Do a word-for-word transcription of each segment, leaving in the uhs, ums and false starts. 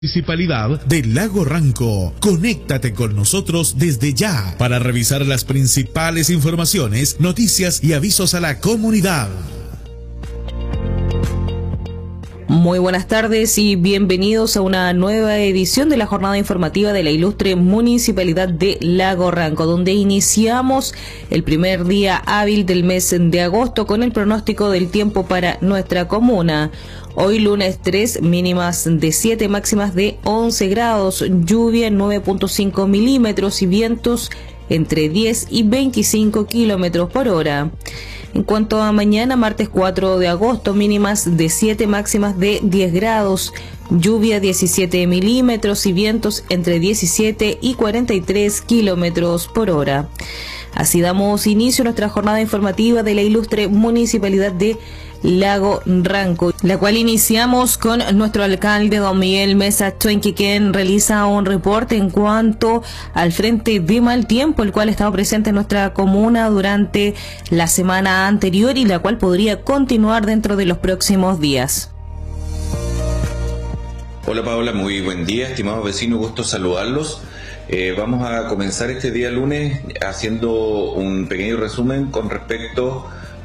Municipalidad de Lago Ranco. Conéctate con nosotros desde ya para revisar las principales informaciones, noticias y avisos a la comunidad. Muy buenas tardes y bienvenidos a una nueva edición de la jornada informativa de la ilustre Municipalidad de Lago Ranco, donde iniciamos el primer día hábil del mes de agosto con el pronóstico del tiempo para nuestra comuna. Hoy lunes tres, mínimas de siete, máximas de once grados, lluvia nueve punto cinco milímetros y vientos entre diez y veinticinco kilómetros por hora. En cuanto a mañana, martes cuatro de agosto, mínimas de siete, máximas de diez grados, lluvia diecisiete milímetros y vientos entre diecisiete y cuarenta y tres kilómetros por hora. Así damos inicio a nuestra jornada informativa de la ilustre Municipalidad de Lago Ranco, la cual iniciamos con nuestro alcalde don Miguel Mesa Chuenque, quien realiza un reporte en cuanto al frente de mal tiempo, el cual ha estado presente en nuestra comuna durante la semana anterior y la cual podría continuar dentro de los próximos días. Hola Paola, muy buen día, estimados vecinos, gusto saludarlos. Eh, vamos a comenzar este día lunes haciendo un pequeño resumen con respecto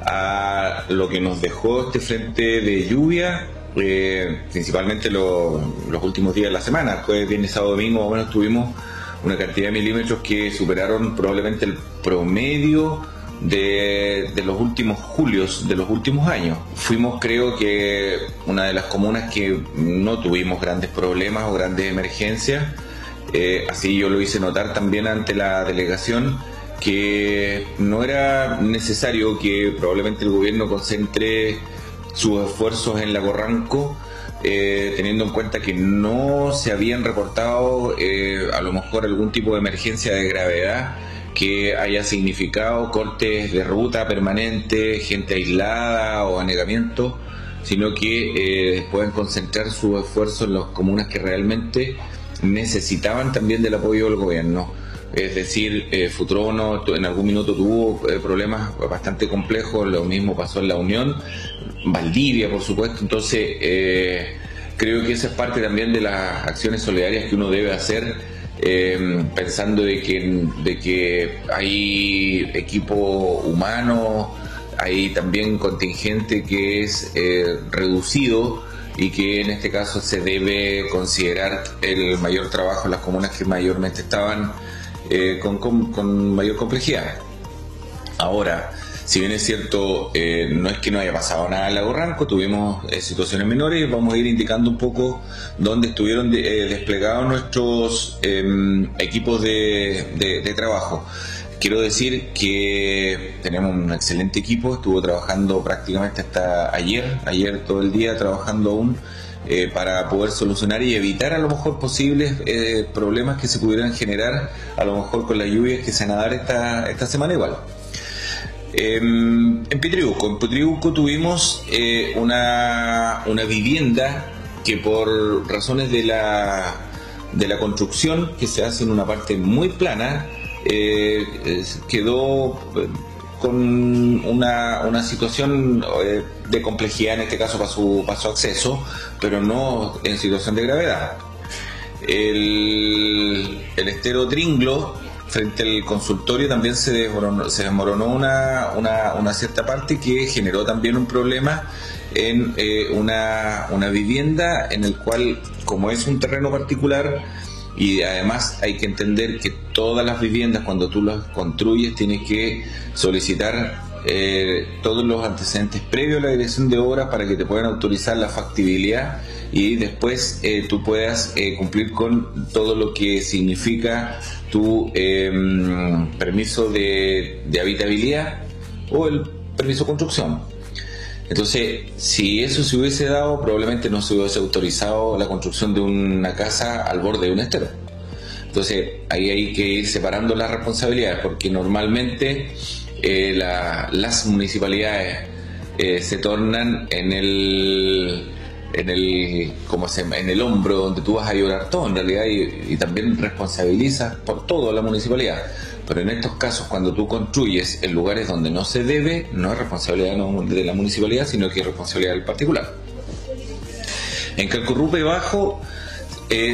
a lo que nos dejó este frente de lluvia, eh, principalmente lo, los últimos días de la semana. Jueves, viernes, sábado, domingo, más o menos tuvimos una cantidad de milímetros que superaron probablemente el promedio de, de los últimos julios, de los últimos años. Fuimos, creo que, una de las comunas que no tuvimos grandes problemas o grandes emergencias. Eh, así yo lo hice notar también ante la delegación, que no era necesario que probablemente el gobierno concentre sus esfuerzos en Lago Ranco, eh, teniendo en cuenta que no se habían reportado eh, a lo mejor algún tipo de emergencia de gravedad que haya significado cortes de ruta permanente, gente aislada o anegamiento, sino que eh, puedan concentrar sus esfuerzos en las comunas que realmente necesitaban también del apoyo del gobierno. Es decir, eh, Futrono en algún minuto tuvo eh, problemas bastante complejos, lo mismo pasó en La Unión, Valdivia por supuesto. Entonces eh, creo que esa es parte también de las acciones solidarias que uno debe hacer, eh, pensando de que, de que hay equipo humano, hay también contingente que es eh, reducido, y que en este caso se debe considerar el mayor trabajo en las comunas que mayormente estaban eh, con, con, con mayor complejidad. Ahora, si bien es cierto, eh, no es que no haya pasado nada en Lago Ranco, tuvimos eh, situaciones menores, vamos a ir indicando un poco dónde estuvieron de, eh, desplegados nuestros eh, equipos de, de, de trabajo. Quiero decir que tenemos un excelente equipo, estuvo trabajando prácticamente hasta ayer, ayer todo el día trabajando aún eh, para poder solucionar y evitar a lo mejor posibles eh, problemas que se pudieran generar a lo mejor con las lluvias que se van a dar esta, esta semana igual. Eh, en Pitriuco, en Pitriuco tuvimos eh, una, una vivienda que por razones de la, de la construcción que se hace en una parte muy plana, Eh, quedó con una, una situación eh, de complejidad, en este caso para su, para su acceso, pero no en situación de gravedad. El, el estero Tringlo, frente al consultorio, también se desmoronó, se desmoronó una, una, una cierta parte que generó también un problema en eh, una, una vivienda en el cual, como es un terreno particular, y además hay que entender que todas las viviendas, cuando tú las construyes, tienes que solicitar eh, todos los antecedentes previos a la dirección de obras para que te puedan autorizar la factibilidad y después eh, tú puedas eh, cumplir con todo lo que significa tu eh, permiso de, de habitabilidad o el permiso de construcción. Entonces, si eso se hubiese dado, probablemente no se hubiese autorizado la construcción de una casa al borde de un estero. Entonces, ahí hay que ir separando las responsabilidades, porque normalmente eh, la, las municipalidades eh, se tornan en el, en el, como se, en el hombro donde tú vas a llorar todo, en realidad, y, y también responsabilizas por todo a la municipalidad. Pero en estos casos, cuando tú construyes en lugares donde no se debe, no es responsabilidad de la municipalidad, sino que es responsabilidad del particular. En Calcorrupe Bajo Eh,